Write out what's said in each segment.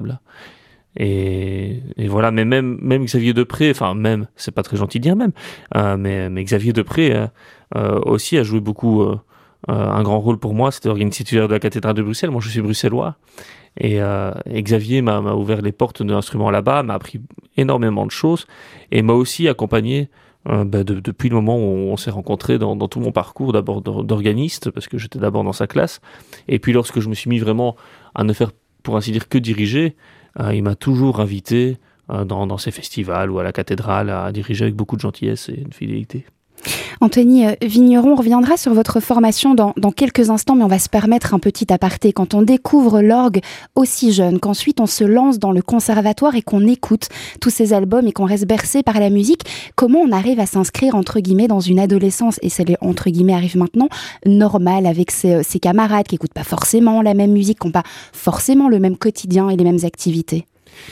Et voilà, mais même Xavier Depré, enfin même, c'est pas très gentil de dire même, mais Xavier Depré aussi a joué beaucoup un grand rôle pour moi. C'était l'organisateur titulaire de la cathédrale de Bruxelles. Moi, je suis bruxellois. Et Xavier m'a ouvert les portes de l'instrument là-bas, m'a appris énormément de choses et m'a aussi accompagné depuis le moment où on s'est rencontrés dans tout mon parcours, d'abord d'organiste, parce que j'étais d'abord dans sa classe, et puis lorsque je me suis mis vraiment à ne faire, pour ainsi dire, que diriger, il m'a toujours invité dans ses festivals ou à la cathédrale à diriger avec beaucoup de gentillesse et de fidélité. Anthony Vigneron, on reviendra sur votre formation dans quelques instants, mais on va se permettre un petit aparté. Quand on découvre l'orgue aussi jeune, qu'ensuite on se lance dans le conservatoire et qu'on écoute tous ces albums et qu'on reste bercé par la musique, comment on arrive à s'inscrire entre guillemets dans une adolescence, et celle entre guillemets arrive maintenant, normale, avec ses camarades qui n'écoutent pas forcément la même musique, qui n'ont pas forcément le même quotidien et les mêmes activités?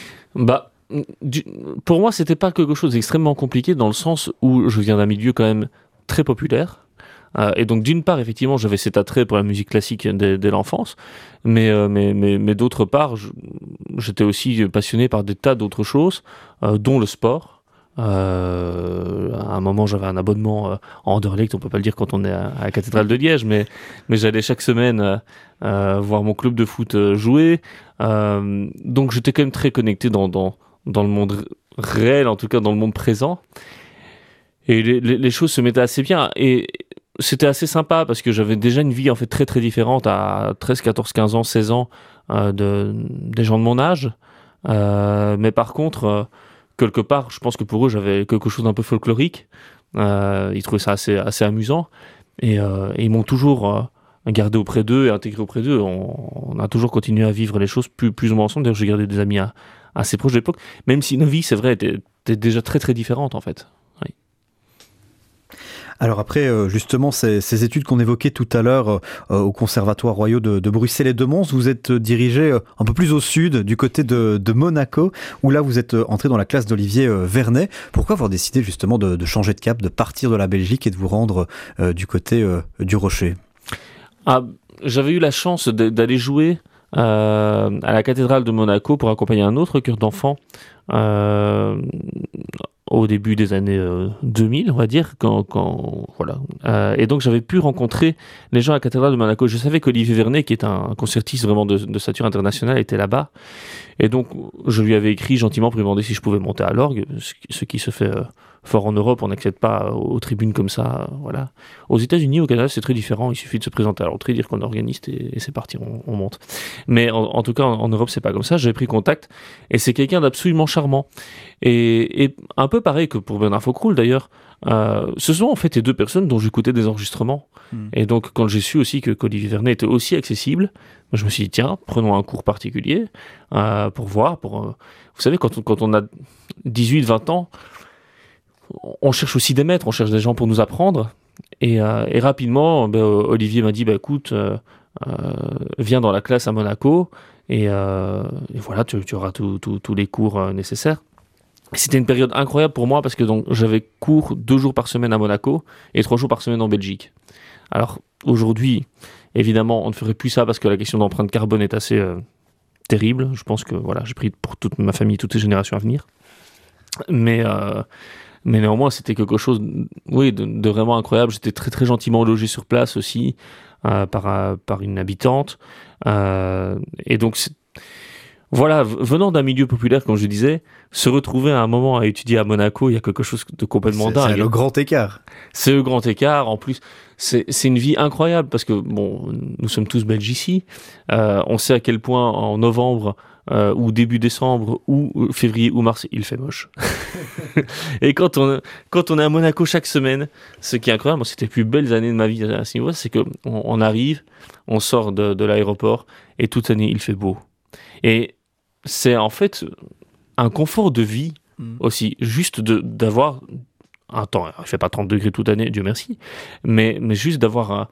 Pour moi, c'était pas quelque chose d'extrêmement compliqué dans le sens où je viens d'un milieu quand même très populaire. Et donc, d'une part, effectivement, j'avais cet attrait pour la musique classique dès l'enfance, mais d'autre part, j'étais aussi passionné par des tas d'autres choses, dont le sport. À un moment, j'avais un abonnement en Anderlecht, on peut pas le dire quand on est à la cathédrale de Liège, mais j'allais chaque semaine voir mon club de foot jouer. Donc, j'étais quand même très connecté dans le monde réel, en tout cas dans le monde présent. Et les choses se mettaient assez bien. Et c'était assez sympa parce que j'avais déjà une vie en fait très très différente à 13, 14, 15 ans, 16 ans des gens de mon âge. Mais par contre, quelque part, je pense que pour eux, j'avais quelque chose d'un peu folklorique. Ils trouvaient ça assez amusant. Et ils m'ont toujours gardé auprès d'eux et intégré auprès d'eux. On a toujours continué à vivre les choses plus ou moins ensemble. D'ailleurs, j'ai gardé des amis assez proches de l'époque, même si nos vies, c'est vrai, étaient déjà très très différentes en fait. Oui. Alors après, justement, ces études qu'on évoquait tout à l'heure au Conservatoire royal de Bruxelles et de Mons, vous êtes dirigé un peu plus au sud, du côté de Monaco, où là vous êtes entré dans la classe d'Olivier Vernet. Pourquoi avoir décidé justement de changer de cap, de partir de la Belgique et de vous rendre du côté du Rocher? J'avais eu la chance d'aller jouer à la cathédrale de Monaco pour accompagner un autre chœur d'enfants au début des années 2000, on va dire, voilà. Et donc j'avais pu rencontrer les gens à la cathédrale de Monaco. Je savais qu'Olivier Vernet, qui est un concertiste vraiment de stature internationale, était là-bas. Et donc je lui avais écrit gentiment pour lui demander si je pouvais monter à l'orgue, ce qui se fait fort en Europe. On n'accède pas aux tribunes comme ça, voilà. Aux États-Unis, au Canada, c'est très différent. Il suffit de se présenter à l'entrée, dire qu'on est organiste et c'est parti, on monte. Mais en tout cas, en Europe, c'est pas comme ça. J'avais pris contact et c'est quelqu'un d'absolument charmant. Et un peu pareil que pour Bernard Faucroul d'ailleurs, ce sont en fait les deux personnes dont j'écoutais des enregistrements. Et donc, quand j'ai su aussi qu'Olivier Vernet était aussi accessible, je me suis dit, tiens, prenons un cours particulier pour voir. Vous savez, quand on a 18, 20 ans, on cherche aussi des maîtres, on cherche des gens pour nous apprendre. Et rapidement, Olivier m'a dit, écoute, viens dans la classe à Monaco et voilà, tu auras tous les cours nécessaires. C'était une période incroyable pour moi parce que donc, j'avais cours 2 jours par semaine à Monaco et 3 jours par semaine en Belgique. Alors aujourd'hui, évidemment, on ne ferait plus ça parce que la question d'empreinte carbone est assez terrible. Je pense que voilà, j'ai pris pour toute ma famille, toutes les générations à venir. Mais néanmoins, c'était quelque chose de vraiment incroyable. J'étais très très gentiment logé sur place aussi par une habitante. Et donc, voilà, venant d'un milieu populaire, comme je disais, se retrouver à un moment à étudier à Monaco, il y a quelque chose de complètement dingue. C'est le grand écart. C'est le grand écart. En plus, c'est une vie incroyable parce que, bon, nous sommes tous belges ici. On sait à quel point en novembre ou début décembre ou février ou mars, il fait moche. Et quand on est à Monaco chaque semaine, ce qui est incroyable, c'était les plus belles années de ma vie à ce niveau, c'est qu'on arrive, on sort de l'aéroport et toute l'année, il fait beau. Et c'est en fait un confort de vie aussi, juste d'avoir un temps, il ne fait pas 30 degrés toute l'année, Dieu merci, mais juste d'avoir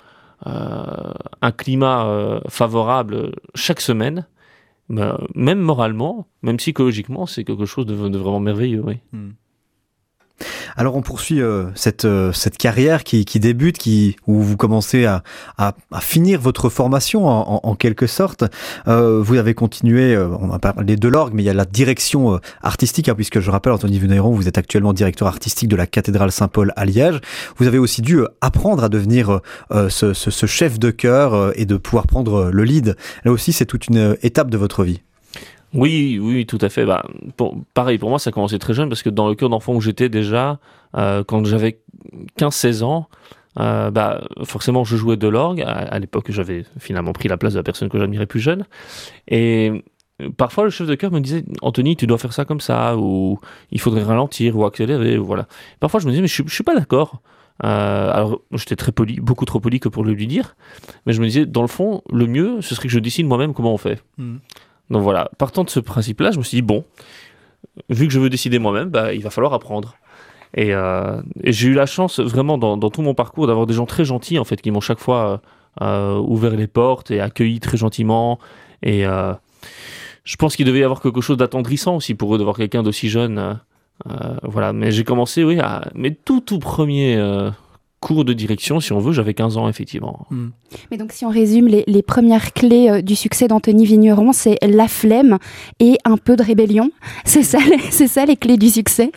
un climat favorable chaque semaine, même moralement, même psychologiquement, c'est quelque chose de vraiment merveilleux, oui. Alors on poursuit cette carrière qui débute, où vous commencez à finir votre formation en quelque sorte. Vous avez continué, on a parlé de l'orgue, mais il y a la direction artistique, puisque je rappelle, Anthony Vigneron, vous êtes actuellement directeur artistique de la cathédrale Saint-Paul à Liège. Vous avez aussi dû apprendre à devenir ce chef de chœur et de pouvoir prendre le lead. Là aussi, c'est toute une étape de votre vie. Oui, tout à fait. Pareil, pour moi, ça a commencé très jeune parce que dans le chœur d'enfant où j'étais déjà, quand j'avais 15-16 ans, forcément, je jouais de l'orgue. À l'époque, j'avais finalement pris la place de la personne que j'admirais plus jeune. Et parfois, le chef de chœur me disait « Anthony, tu dois faire ça comme ça » ou « Il faudrait ralentir ou accélérer ». Voilà. Parfois, je me disais « Mais je suis pas d'accord ». Alors, j'étais très poli, beaucoup trop poli que pour le lui dire. Mais je me disais, dans le fond, le mieux, ce serait que je décide moi-même comment on fait. Donc voilà, partant de ce principe-là, je me suis dit, bon, vu que je veux décider moi-même, il va falloir apprendre. Et j'ai eu la chance, vraiment, dans tout mon parcours, d'avoir des gens très gentils, en fait, qui m'ont chaque fois ouvert les portes et accueilli très gentiment. Et je pense qu'il devait y avoir quelque chose d'attendrissant aussi pour eux, de voir quelqu'un d'aussi jeune. Voilà, mais j'ai commencé, mes tout premiers cours de direction, si on veut, j'avais 15 ans, effectivement. Mais donc, si on résume, les premières clés du succès d'Anthony Vigneron, c'est la flemme et un peu de rébellion. C'est ça les clés du succès.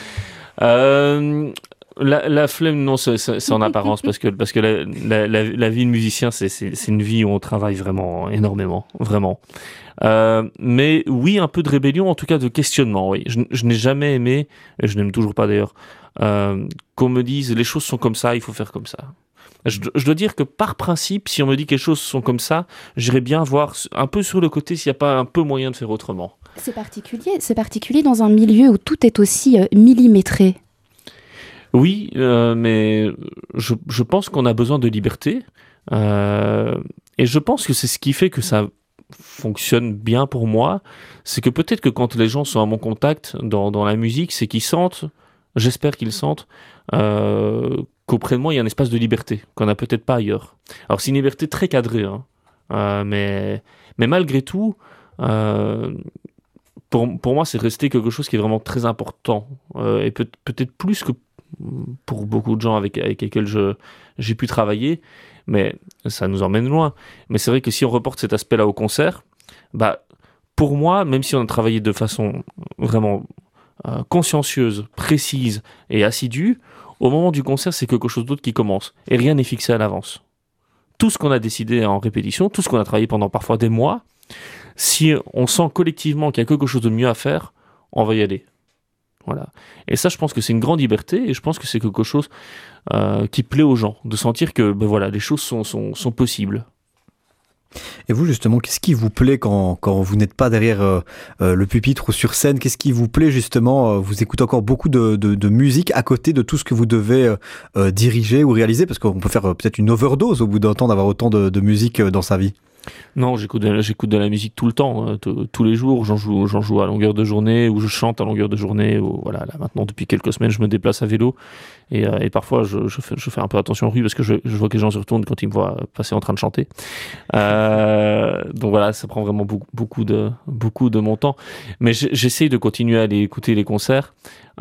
La flemme, non, c'est en apparence, parce que la vie de musicien, c'est une vie où on travaille vraiment énormément, vraiment. Mais oui, un peu de rébellion, en tout cas de questionnement, oui. Je n'ai jamais aimé, et je n'aime toujours pas d'ailleurs, qu'on me dise les choses sont comme ça, il faut faire comme ça. Je dois dire que par principe, si on me dit que les choses sont comme ça, j'irais bien voir un peu sur le côté s'il n'y a pas un peu moyen de faire autrement. C'est particulier dans un milieu où tout est aussi millimétré. Oui, mais je pense qu'on a besoin de liberté, et je pense que c'est ce qui fait que ça fonctionne bien pour moi. C'est que peut-être que quand les gens sont à mon contact dans la musique, c'est qu'ils sentent, j'espère qu'ils sentent, qu'auprès de moi il y a un espace de liberté qu'on n'a peut-être pas ailleurs. Alors c'est une liberté très cadrée, mais malgré tout, pour moi c'est resté quelque chose qui est vraiment très important, et peut-être plus que pour beaucoup de gens avec lesquels j'ai pu travailler, mais ça nous emmène loin. Mais c'est vrai que si on reporte cet aspect-là au concert, pour moi, même si on a travaillé de façon vraiment consciencieuse, précise et assidue, au moment du concert, c'est quelque chose d'autre qui commence. Et rien n'est fixé à l'avance. Tout ce qu'on a décidé en répétition, tout ce qu'on a travaillé pendant parfois des mois, si on sent collectivement qu'il y a quelque chose de mieux à faire, on va y aller. Voilà. Et ça, je pense que c'est une grande liberté, et je pense que c'est quelque chose qui plaît aux gens, de sentir que les choses sont possibles. Et vous, justement, qu'est-ce qui vous plaît quand vous n'êtes pas derrière le pupitre ou sur scène? Qu'est-ce qui vous plaît, justement? Vous écoutez encore beaucoup de musique à côté de tout ce que vous devez diriger ou réaliser? Parce qu'on peut faire peut-être une overdose au bout d'un temps d'avoir autant de musique dans sa vie. Non, j'écoute de la musique tout le temps, tous les jours. J'en joue à longueur de journée, ou je chante à longueur de journée. Ou voilà, là maintenant depuis quelques semaines, je me déplace à vélo, et parfois je fais un peu attention aux rues parce que je vois que les gens se retournent quand ils me voient passer en train de chanter. Donc voilà, ça prend vraiment beaucoup de mon temps. Mais j'essaye de continuer à aller écouter les concerts.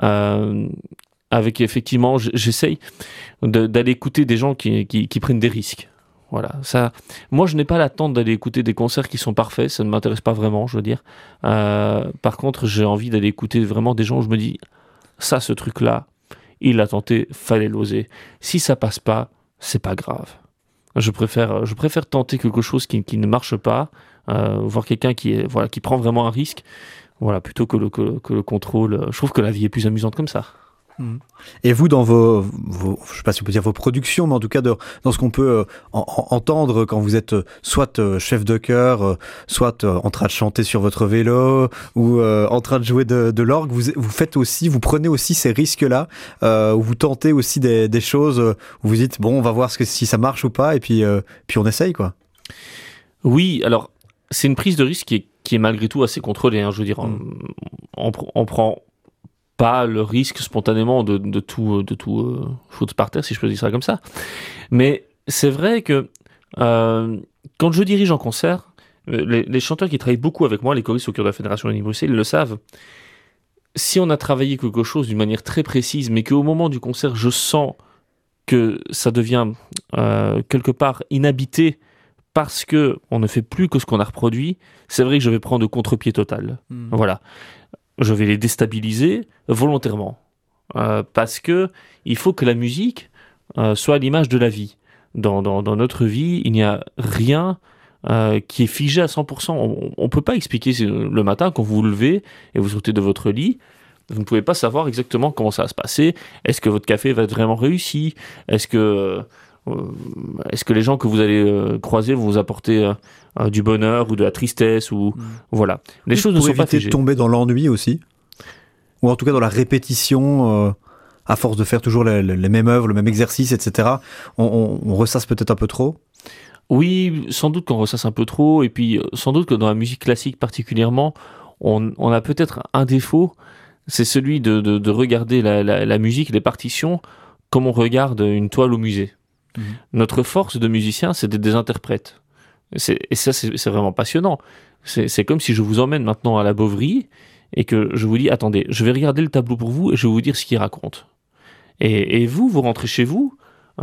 Avec effectivement, j'essaye d'aller écouter des gens qui prennent des risques. Voilà, ça. Moi, je n'ai pas l'attente d'aller écouter des concerts qui sont parfaits, ça ne m'intéresse pas vraiment, je veux dire. Par contre, j'ai envie d'aller écouter vraiment des gens où je me dis, ça, ce truc-là, il l'a tenté, fallait l'oser. Si ça passe pas, c'est pas grave. Je préfère tenter quelque chose qui ne marche pas, voir quelqu'un qui prend vraiment un risque, plutôt que le contrôle. Je trouve que la vie est plus amusante comme ça. Et vous, dans vos je sais pas si on peut dire vos productions, mais en tout cas dans ce qu'on peut entendre quand vous êtes soit chef de chœur, soit en train de chanter sur votre vélo, ou en train de jouer de l'orgue, vous prenez aussi ces risques-là, où vous tentez aussi des choses, où vous dites bon, on va voir si ça marche ou pas, et puis on essaye, quoi. Oui, alors c'est une prise de risque qui est malgré tout assez contrôlée, je veux dire, on prend pas le risque spontanément de tout foutre par terre, si je peux dire ça comme ça. Mais c'est vrai que quand je dirige en concert, les chanteurs qui travaillent beaucoup avec moi, les choristes au chœur de la Fédération Wallonie-Bruxelles, ils le savent. si on a travaillé quelque chose d'une manière très précise, mais qu'au moment du concert, je sens que ça devient quelque part inhabité parce que on ne fait plus que ce qu'on a reproduit, c'est vrai que je vais prendre le contre-pied total. Voilà. Je vais les déstabiliser volontairement. Parce que il faut que la musique soit à l'image de la vie. Dans notre vie, il n'y a rien qui est figé à 100%. On ne peut pas expliquer le matin quand vous vous levez et vous sortez de votre lit. Vous ne pouvez pas savoir exactement comment ça va se passer. Est-ce que votre café va être vraiment réussi ? Est-ce que les gens que vous allez croiser vont vous apporter du bonheur ou de la tristesse ou voilà. Les choses ne sont pas figées. Pour éviter de tomber dans l'ennui aussi, ou en tout cas dans la répétition, à force de faire toujours les mêmes œuvres, le même exercice, etc. On ressasse peut-être un peu trop. Oui, sans doute qu'on ressasse un peu trop, et puis sans doute que dans la musique classique particulièrement, on a peut-être un défaut. C'est celui de regarder la musique, les partitions, comme on regarde une toile au musée. Notre force de musicien, c'est d'être des interprètes. Et ça, c'est vraiment passionnant. C'est comme si je vous emmène maintenant à la Bovary et que je vous dis, attendez, je vais regarder le tableau pour vous et je vais vous dire ce qu'il raconte. Et vous rentrez chez vous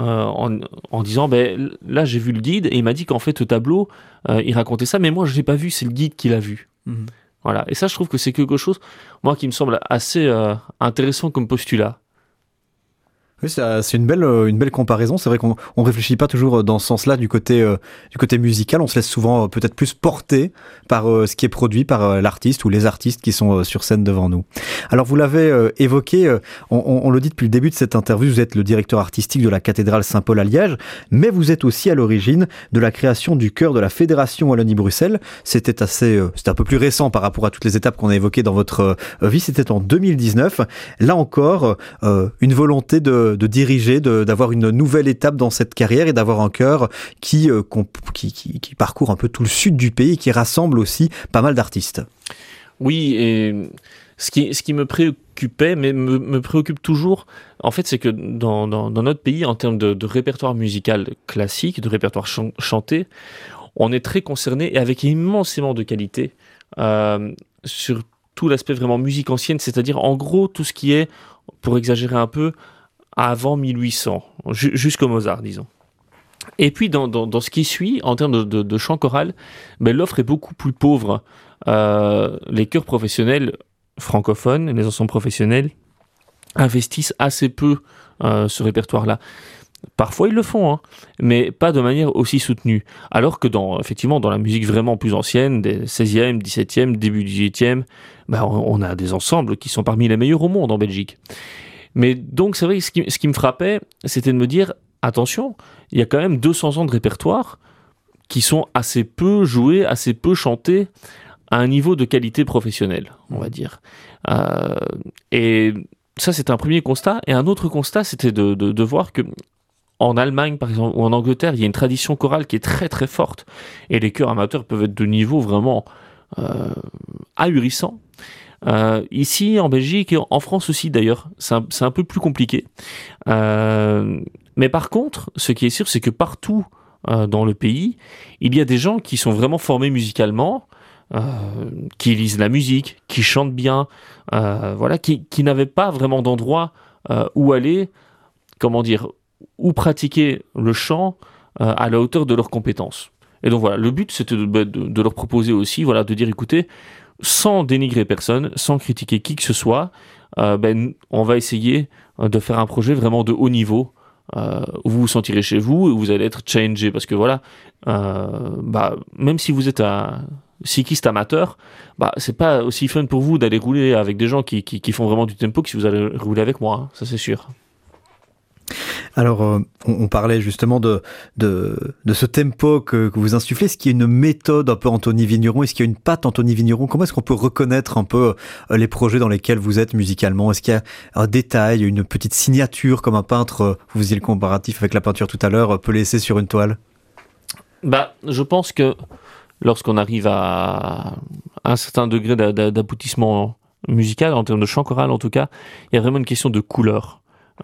en disant, ben, là, j'ai vu le guide et il m'a dit qu'en fait, le tableau, il racontait ça, mais moi, je ne l'ai pas vu, c'est le guide qui l'a vu. Voilà. Et ça, je trouve que c'est quelque chose, moi, qui me semble assez intéressant comme postulat. Oui, c'est une belle comparaison. C'est vrai qu'on réfléchit pas toujours dans ce sens-là du côté musical. On se laisse souvent peut-être plus porter par ce qui est produit par l'artiste ou les artistes qui sont sur scène devant nous. Alors vous l'avez évoqué, on le dit depuis le début de cette interview, vous êtes le directeur artistique de la cathédrale Saint-Paul à Liège, mais vous êtes aussi à l'origine de la création du chœur de la Fédération Wallonie-Bruxelles. C'était un peu plus récent par rapport à toutes les étapes qu'on a évoquées dans votre vie. C'était en 2019. Là encore, une volonté de diriger, d'avoir une nouvelle étape dans cette carrière et d'avoir un chœur qui parcourt un peu tout le sud du pays et qui rassemble aussi pas mal d'artistes. Oui, et ce qui me préoccupait, mais me préoccupe toujours, en fait, c'est que dans notre pays, en termes de répertoire musical classique, de répertoire chanté, on est très concerné et avec immensément de qualité sur tout l'aspect vraiment musique ancienne, c'est-à-dire en gros tout ce qui est, pour exagérer un peu, avant 1800, jusqu'au Mozart, disons. Et puis, dans ce qui suit, en termes de chant choral, ben, l'offre est beaucoup plus pauvre. Les chœurs professionnels francophones, les ensembles professionnels, investissent assez peu ce répertoire-là. Parfois, ils le font, hein, mais pas de manière aussi soutenue. Alors que effectivement, dans la musique vraiment plus ancienne, des 16e, 17e, début 18e, ben, on a des ensembles qui sont parmi les meilleurs au monde en Belgique. Mais donc, c'est vrai que ce qui me frappait, c'était de me dire, attention, il y a quand même 200 ans de répertoire qui sont assez peu joués, assez peu chantés à un niveau de qualité professionnelle, on va dire. Et ça, c'était un premier constat. Et un autre constat, c'était de voir que en Allemagne, par exemple, ou en Angleterre, il y a une tradition chorale qui est très, très forte. Et les chœurs amateurs peuvent être de niveau vraiment ahurissant. Ici, en Belgique et en France aussi d'ailleurs, c'est un peu plus compliqué. Mais par contre, ce qui est sûr, c'est que partout dans le pays, il y a des gens qui sont vraiment formés musicalement, qui lisent la musique, qui chantent bien, voilà, qui n'avaient pas vraiment d'endroit où aller, comment dire, où pratiquer le chant à la hauteur de leurs compétences. Et donc voilà, le but c'était de leur proposer aussi, voilà, de dire écoutez, sans dénigrer personne, sans critiquer qui que ce soit, on va essayer de faire un projet vraiment de haut niveau, où vous vous sentirez chez vous et où vous allez être challengé, parce que voilà, même si vous êtes un cycliste amateur, c'est pas aussi fun pour vous d'aller rouler avec des gens qui font vraiment du tempo que si vous allez rouler avec moi, hein, ça c'est sûr. Alors, on parlait justement de ce tempo que vous insufflez. Est-ce qu'il y a une méthode un peu Anthony Vigneron? Est-ce qu'il y a une patte Anthony Vigneron? Comment est-ce qu'on peut reconnaître un peu les projets dans lesquels vous êtes musicalement? Est-ce qu'il y a un détail, une petite signature comme un peintre, vous faisiez le comparatif avec la peinture tout à l'heure, peut laisser sur une toile? Je pense que lorsqu'on arrive à un certain degré d'aboutissement musical, en termes de chant choral en tout cas, il y a vraiment une question de couleur.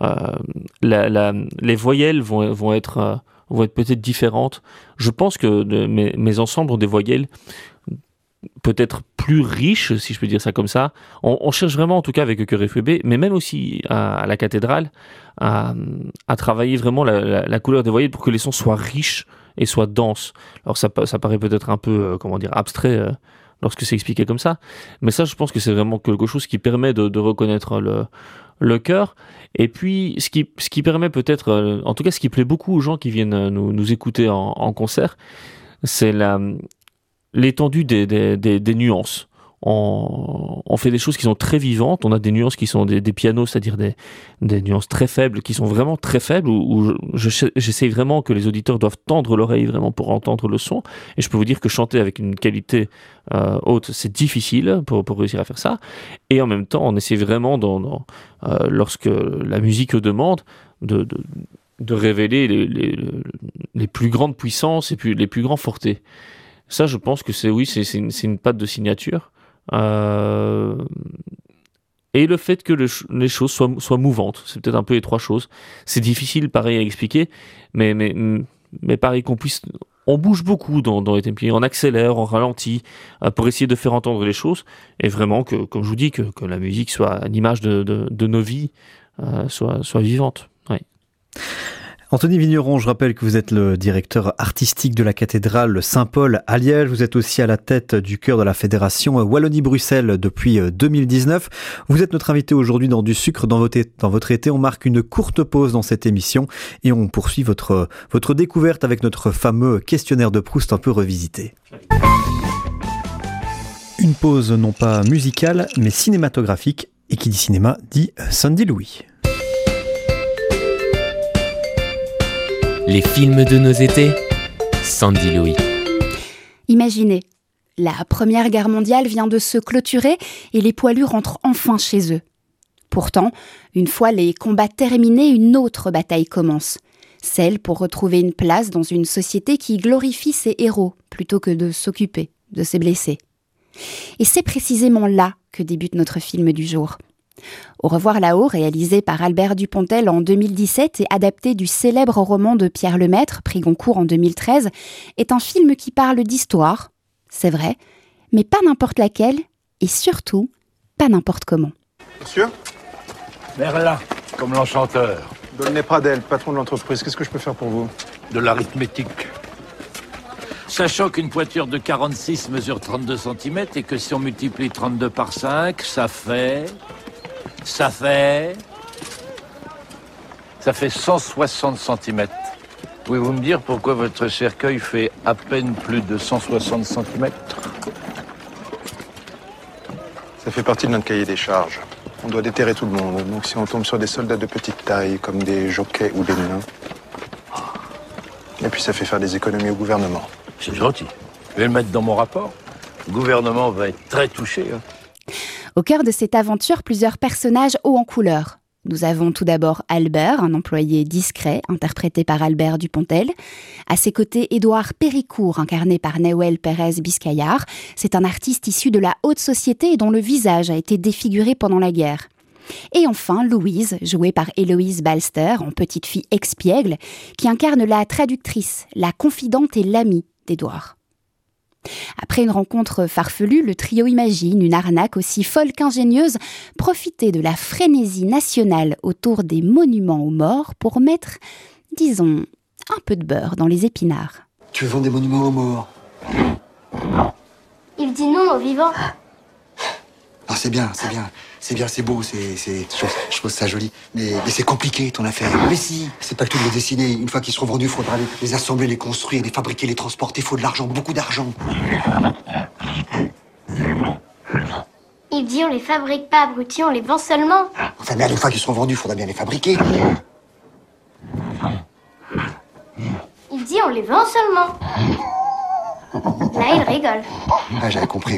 Les voyelles vont être peut-être différentes. Je pense que mes ensembles ont des voyelles peut-être plus riche, si je peux dire ça comme ça. On cherche vraiment, en tout cas avec le Chœur FEB, mais même aussi à la cathédrale, à travailler vraiment la couleur des voyelles pour que les sons soient riches et soient denses. Alors ça paraît peut-être un peu, abstrait lorsque c'est expliqué comme ça, mais ça, je pense que c'est vraiment quelque chose qui permet de reconnaître le chœur. Et puis, ce qui permet peut-être, en tout cas, ce qui plaît beaucoup aux gens qui viennent nous écouter en concert, c'est l'étendue des nuances. On fait des choses qui sont très vivantes. On a des nuances qui sont des pianos, c'est-à-dire des nuances très faibles, qui sont vraiment très faibles, où j'essaye vraiment que les auditeurs doivent tendre l'oreille vraiment pour entendre le son. Et je peux vous dire que chanter avec une qualité haute, c'est difficile pour réussir à faire ça. Et en même temps, on essaie vraiment, lorsque la musique le demande, de révéler les plus grandes puissances et puis les plus grands fortés. Ça, je pense que c'est une patte de signature. Et le fait que les choses soient mouvantes, c'est peut-être un peu les trois choses. C'est difficile, pareil, à expliquer, mais pareil on bouge beaucoup dans les tempi, on accélère, on ralentit, pour essayer de faire entendre les choses, et vraiment que, comme je vous dis, que la musique soit à l'image de nos vies, soit vivante. Ouais. Anthony Vigneron, je rappelle que vous êtes le directeur artistique de la cathédrale Saint-Paul à Liège. Vous êtes aussi à la tête du chœur de la fédération Wallonie-Bruxelles depuis 2019. Vous êtes notre invité aujourd'hui dans Du Sucre dans votre été. On marque une courte pause dans cette émission et on poursuit votre découverte avec notre fameux questionnaire de Proust un peu revisité. Une pause non pas musicale mais cinématographique, et qui dit cinéma dit Sandy Louis. Les films de nos étés, Sandy Louis. Imaginez, la Première Guerre mondiale vient de se clôturer et les poilus rentrent enfin chez eux. Pourtant, une fois les combats terminés, une autre bataille commence. Celle pour retrouver une place dans une société qui glorifie ses héros plutôt que de s'occuper de ses blessés. Et c'est précisément là que débute notre film du jour. Au revoir là-haut, réalisé par Albert Dupontel en 2017 et adapté du célèbre roman de Pierre Lemaître, prix Goncourt en 2013, est un film qui parle d'histoire, c'est vrai, mais pas n'importe laquelle et surtout pas n'importe comment. Monsieur ? Merlin, comme l'enchanteur. Dolnay Pradel, patron de l'entreprise. Qu'est-ce que je peux faire pour vous ? De l'arithmétique. Sachant qu'une pointure de 46 mesure 32 cm et que si on multiplie 32 par 5, ça fait 160 cm. Pouvez-vous me dire pourquoi votre cercueil fait à peine plus de 160 cm ? Ça fait partie de notre cahier des charges. On doit déterrer tout le monde. Donc si on tombe sur des soldats de petite taille, comme des jockeys ou des nains, et puis ça fait faire des économies au gouvernement. C'est gentil. Je vais le mettre dans mon rapport. Le gouvernement va être très touché. Au cœur de cette aventure, plusieurs personnages hauts en couleur. Nous avons tout d'abord Albert, un employé discret, interprété par Albert Dupontel. À ses côtés, Édouard Péricourt, incarné par Nahuel Pérez Biscayar. C'est un artiste issu de la haute société et dont le visage a été défiguré pendant la guerre. Et enfin, Louise, jouée par Héloïse Balster, en petite fille expiègle, qui incarne la traductrice, la confidente et l'amie d'Édouard. Après une rencontre farfelue, le trio imagine une arnaque aussi folle qu'ingénieuse, profiter de la frénésie nationale autour des monuments aux morts pour mettre, disons, un peu de beurre dans les épinards. Tu veux vendre des monuments aux morts? Il dit non aux vivants. Ah, c'est bien, c'est beau, je trouve ça joli. Mais c'est compliqué, ton affaire. Mais si, c'est pas le tout de les dessiner. Une fois qu'ils seront vendus, il faudra les assembler, les construire, les fabriquer, les transporter. Il faut de l'argent, beaucoup d'argent. Il dit on les fabrique pas, abrutis, on les vend seulement. Enfin, mais une fois qu'ils seront vendus, il faudra bien les fabriquer. Il dit on les vend seulement. Là, il rigole. Ah, j'avais compris.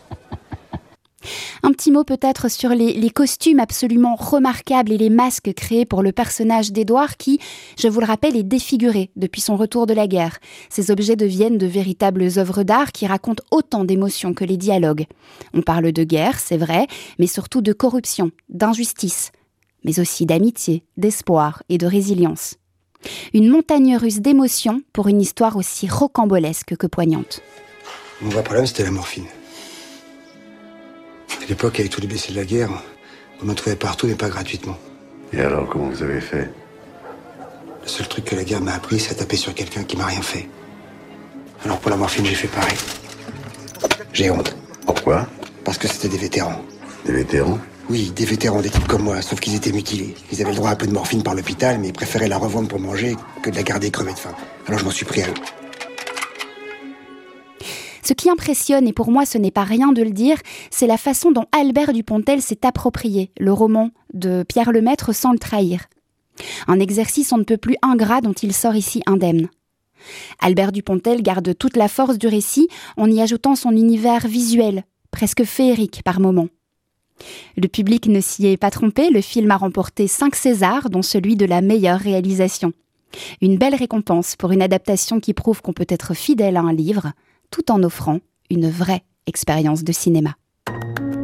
Un petit mot peut-être sur les costumes absolument remarquables et les masques créés pour le personnage d'Édouard qui, je vous le rappelle, est défiguré depuis son retour de la guerre. Ces objets deviennent de véritables œuvres d'art qui racontent autant d'émotions que les dialogues. On parle de guerre, c'est vrai, mais surtout de corruption, d'injustice, mais aussi d'amitié, d'espoir et de résilience. Une montagne russe d'émotions pour une histoire aussi rocambolesque que poignante. Mon vrai problème, c'était la morphine. À l'époque, avec tous les blessés de la guerre, on en trouvait partout, mais pas gratuitement. Et alors, comment vous avez fait? Le seul truc que la guerre m'a appris, c'est à taper sur quelqu'un qui m'a rien fait. Alors pour la morphine, j'ai fait pareil. J'ai honte. Pourquoi? Parce que c'était des vétérans. Des vétérans? Oui, des vétérans, des types comme moi, sauf qu'ils étaient mutilés. Ils avaient le droit à un peu de morphine par l'hôpital, mais ils préféraient la revendre pour manger que de la garder crevée de faim. Alors je m'en suis pris à eux. Ce qui impressionne, et pour moi ce n'est pas rien de le dire, c'est la façon dont Albert Dupontel s'est approprié le roman de Pierre Lemaître sans le trahir. Un exercice on ne peut plus ingrat dont il sort ici indemne. Albert Dupontel garde toute la force du récit en y ajoutant son univers visuel, presque féerique par moments. Le public ne s'y est pas trompé, le film a remporté 5 Césars, dont celui de la meilleure réalisation. Une belle récompense pour une adaptation qui prouve qu'on peut être fidèle à un livre, tout en offrant une vraie expérience de cinéma.